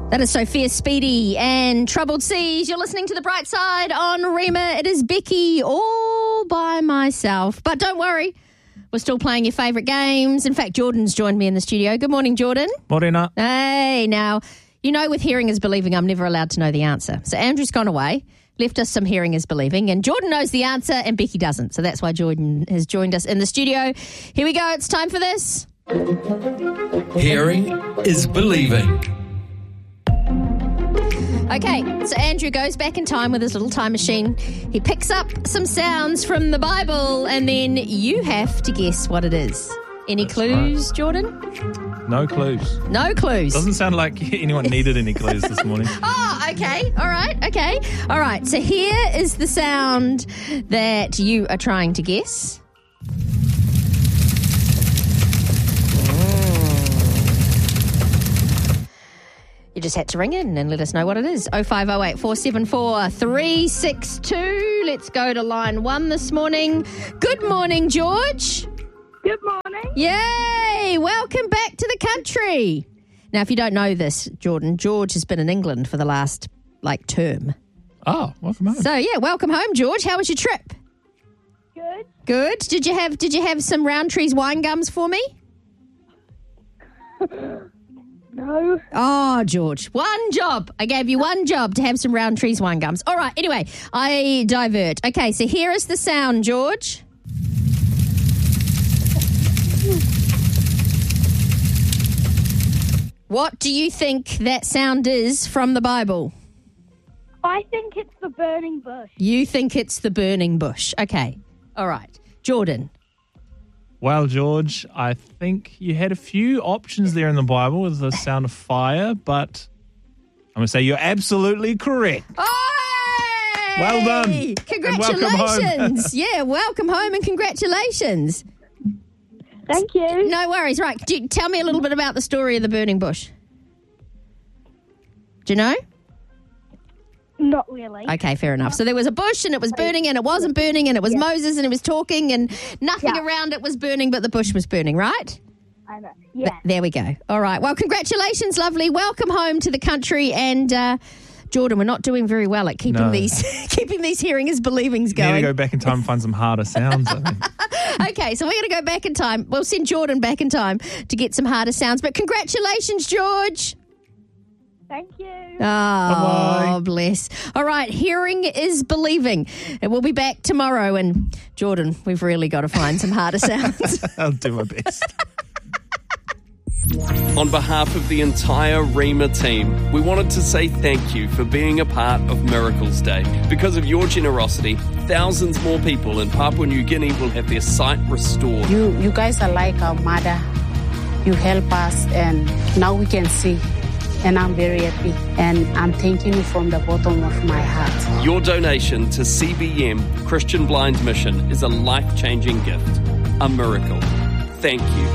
That is Sophia Speedy and Troubled Seas. You're listening to The Bright Side on Rema. It is Becky all by myself. But don't worry, we're still playing your favourite games. In fact, Jordan's joined me in the studio. Good morning, Jordan. Morena. Hey, now, you know with hearing is believing, I'm never allowed to know the answer. So Andrew's gone away, left us some hearing is believing, and Jordan knows the answer and Becky doesn't. So that's why Jordan has joined us in the studio. Here we go. It's time for this. Hearing is believing. Okay, so Andrew goes back in time with his little time machine. He picks up some sounds from the Bible, and then you have to guess what it is. Any clues, right, Jordan? No clues. No clues. Doesn't sound like anyone needed any clues this morning. Oh, okay. All right. Okay. All right. So here is the sound that you are trying to guess. You just had to ring in and let us know what it is. 0508 474 362. Let's go to line 1 this morning. Good morning, George. Good morning. Yay! Welcome back to the country. Now, if you don't know this, Jordan, George has been in England for the last, term. Oh, welcome home. So, yeah, welcome home, George. How was your trip? Good. Good. Did you have some Rowntree's wine gums for me? No. Oh, George, one job. I gave you one job to have some Rowntree's wine gums. All right, anyway, I divert. Okay, so here is the sound, George. What do you think that sound is from the Bible? I think it's the burning bush. You think it's the burning bush. Okay, all right. Jordan. Well, George, I think you had a few options there in the Bible with the sound of fire, but I'm going to say you're absolutely correct. Oh! Well done. Congratulations. Yeah, welcome home and congratulations. Thank you. No worries. Right, tell me a little bit about the story of the burning bush. Do you know? Not really. Okay, fair enough. So there was a bush and it was burning and it wasn't burning and it was Moses and it was talking and nothing around it was burning, but the bush was burning, right? I know. Yeah. There we go. All right. Well, congratulations, lovely. Welcome home to the country. And Jordan, we're not doing very well at keeping these hearing is believings going. Need to go back in time and find some harder sounds, I think. Okay, so we're going to go back in time. We'll send Jordan back in time to get some harder sounds. But congratulations, George. Thank you. Oh, bye-bye. Bless. All right, hearing is believing. And we'll be back tomorrow. And Jordan, we've really got to find some harder sounds. I'll do my best. On behalf of the entire Rema team, we wanted to say thank you for being a part of Miracles Day. Because of your generosity, thousands more people in Papua New Guinea will have their sight restored. You guys are like our mother. You help us and now we can see. And I'm very happy. And I'm thanking you from the bottom of my heart. Your donation to CBM, Christian Blind Mission, is a life-changing gift. A miracle. Thank you.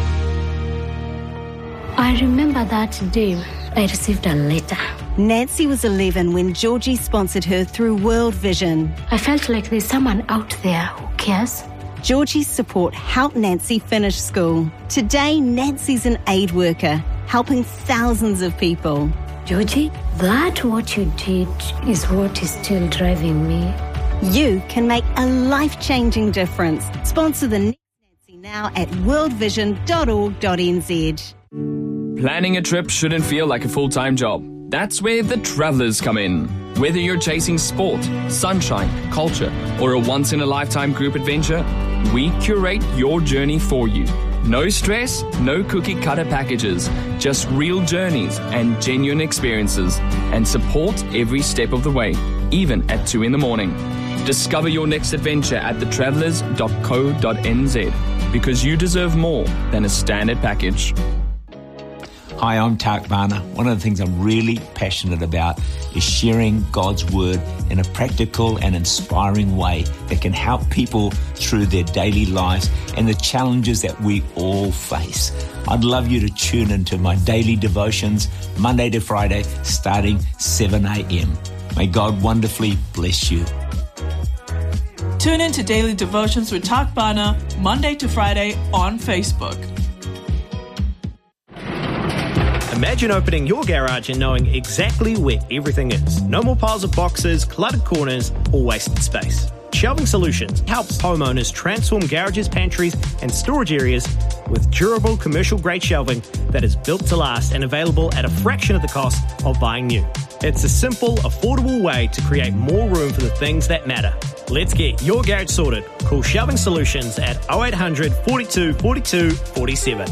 I remember that day I received a letter. Nancy was 11 when Georgie sponsored her through World Vision. I felt like there's someone out there who cares. Georgie's support helped Nancy finish school. Today, Nancy's an aid worker, helping thousands of people. Georgie, that what you did is what is still driving me. You can make a life-changing difference. Sponsor the Next Nancy now at worldvision.org.nz. Planning a trip shouldn't feel like a full-time job. That's where the Travellers come in. Whether you're chasing sport, sunshine, culture, or a once-in-a-lifetime group adventure, we curate your journey for you. No stress, no cookie-cutter packages, just real journeys and genuine experiences, and support every step of the way, even at 2 a.m. Discover your next adventure at thetravellers.co.nz, because you deserve more than a standard package. Hi, I'm Tak Varner. One of the things I'm really passionate about is sharing God's Word in a practical and inspiring way that can help people through their daily lives and the challenges that we all face. I'd love you to tune into my daily devotions Monday to Friday starting 7 a.m. May God wonderfully bless you. Tune in to Daily Devotions with Tak Varner Monday to Friday on Facebook. Imagine opening your garage and knowing exactly where everything is. No more piles of boxes, cluttered corners, or wasted space. Shelving Solutions helps homeowners transform garages, pantries, and storage areas with durable commercial-grade shelving that is built to last and available at a fraction of the cost of buying new. It's a simple, affordable way to create more room for the things that matter. Let's get your garage sorted. Call Shelving Solutions at 0800 42 42 47.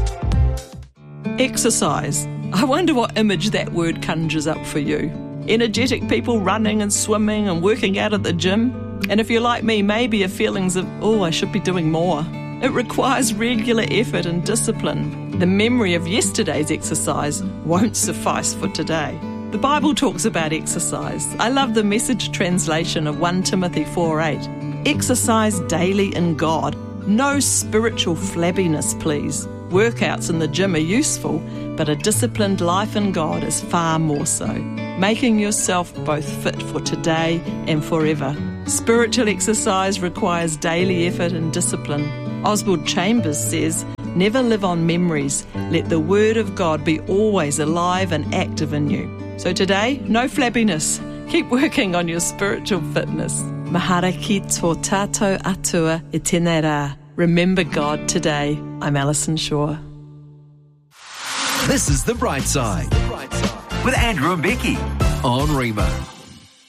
Exercise. I wonder what image that word conjures up for you. Energetic people running and swimming and working out at the gym. And if you're like me, maybe your feelings of, I should be doing more. It requires regular effort and discipline. The memory of yesterday's exercise won't suffice for today. The Bible talks about exercise. I love the Message translation of 1 Timothy 4:8. Exercise daily in God. No spiritual flabbiness, please. Workouts in the gym are useful, but a disciplined life in God is far more so. Making yourself both fit for today and forever. Spiritual exercise requires daily effort and discipline. Oswald Chambers says, never live on memories. Let the Word of God be always alive and active in you. So today, no flabbiness. Keep working on your spiritual fitness. Mahara ki tō tātou atua e tēnei rā. Remember God today. I'm Alison Shaw. This is The Bright Side with Andrew and Becky on Rima.